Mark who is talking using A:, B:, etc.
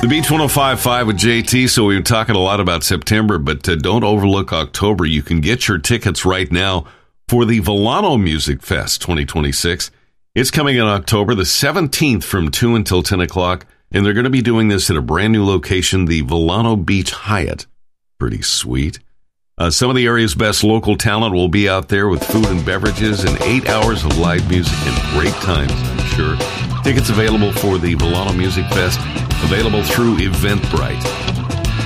A: The Beach 105.5 with JT. So we were talking a lot about September, but don't overlook October. You can get your tickets right now for the Volano Music Fest 2026. It's coming in October the 17th from 2 until 10 o'clock, and they're going to be doing this at a brand new location, the Volano Beach Hyatt. Pretty sweet. Some of the area's best local talent will be out there with food and beverages and 8 hours of live music and great times, I'm sure. Tickets available for the Volano Music Fest, available through Eventbrite.